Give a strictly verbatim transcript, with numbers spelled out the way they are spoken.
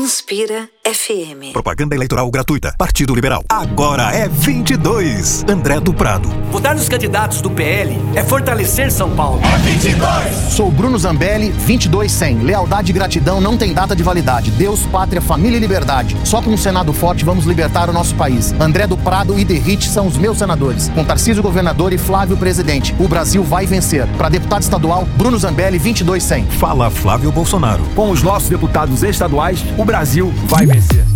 Inspira F M. Propaganda eleitoral gratuita. Partido Liberal. Agora é vinte e dois. André do Prado. Votar nos candidatos do P L é fortalecer São Paulo. É vinte e dois. Sou Bruno Zambelli, vinte e dois cem. Lealdade e gratidão não tem data de validade. Deus, pátria, família e liberdade. Só com um Senado forte vamos libertar o nosso país. André do Prado e Derrite são os meus senadores. Com Tarcísio governador e Flávio presidente. O Brasil vai vencer. Para deputado estadual, Bruno Zambelli, vinte e dois cem. Fala Flávio Bolsonaro. Com os nossos deputados estaduais, o Brasil vai vencer.